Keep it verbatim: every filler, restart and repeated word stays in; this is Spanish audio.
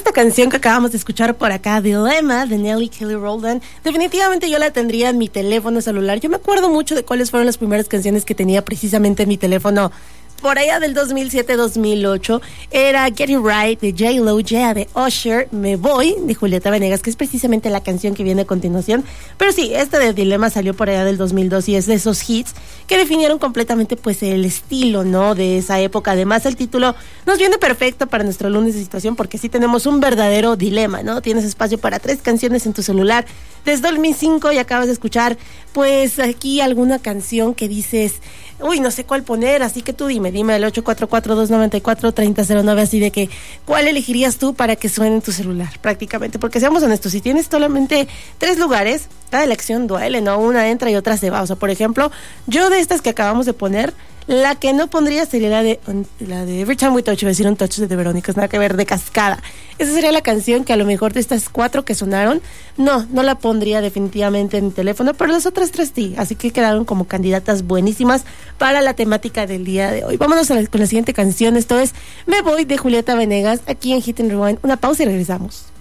esta canción que acabamos de escuchar por acá, Dilemma, de Nelly Kelly Rowland, definitivamente yo la tendría en mi teléfono celular. Yo me acuerdo mucho de cuáles fueron las primeras canciones que tenía precisamente en mi teléfono por allá del dos mil siete dos mil ocho. Era Get It Right de J-Lo, Yeah de Usher, Me Voy de Julieta Venegas, que es precisamente la canción que viene a continuación. Pero sí, este de Dilema salió por allá del dos mil dos y es de esos hits que definieron completamente pues el estilo, ¿no?, de esa época. Además, el título nos viene perfecto para nuestro lunes de situación, porque sí tenemos un verdadero dilema, ¿no? Tienes espacio para tres canciones en tu celular desde dos mil cinco y acabas de escuchar pues aquí alguna canción que dices, uy, no sé cuál poner, así que tú dime, dime al ocho cuatro cuatro, dos nueve cuatro, tres cero cero nueve, así de que, ¿cuál elegirías tú para que suene en tu celular? Prácticamente, porque seamos honestos, si tienes solamente tres lugares, cada elección duele, ¿no? Una entra y otra se va. O sea, por ejemplo, yo de estas que acabamos de poner, la que no pondría sería la de la de Every Time We Touch, iba a decir Un Touch de Verónica, es nada que ver, de Cascada. Esa sería la canción que a lo mejor de estas cuatro que sonaron, no, no la pondría definitivamente en mi teléfono, pero las otras tres sí, así que quedaron como candidatas buenísimas para la temática del día de hoy. Vámonos a la, con la siguiente canción, esto es Me Voy de Julieta Venegas, aquí en Hit and Rewind. Una pausa y regresamos.